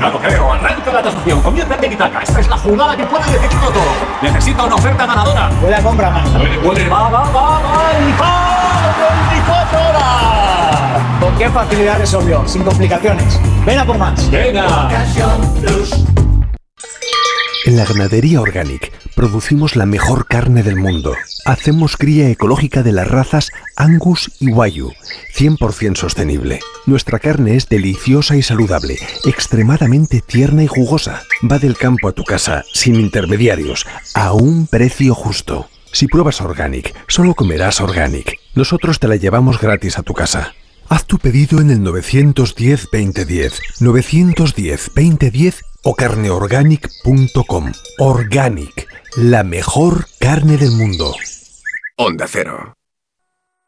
No lo creo. Arranca la tasación. Comienza el Tiki-Taka. Esta es la jugada que puede decidirlo todo. Necesita una oferta ganadora. Buena compra, man. Puede. Va. ¡Y va! 24 horas. ¿Con qué facilidad resolvió? Sin complicaciones. Ven a por más. Venga. En la Ganadería Organic producimos la mejor carne del mundo. Hacemos cría ecológica de las razas Angus y Wagyu, 100% sostenible. Nuestra carne es deliciosa y saludable, extremadamente tierna y jugosa. Va del campo a tu casa, sin intermediarios, a un precio justo. Si pruebas Organic, solo comerás Organic. Nosotros te la llevamos gratis a tu casa. Haz tu pedido en el 910-2010, 910-2010 o carneorganic.com. Organic, la mejor carne del mundo. Onda Cero.